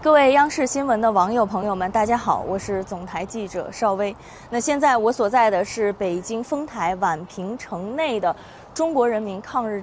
各位央视新闻的网友朋友们，大家好，我是总台记者邵薇。那现在我所在的是北京丰台宛平城内的中国人民抗日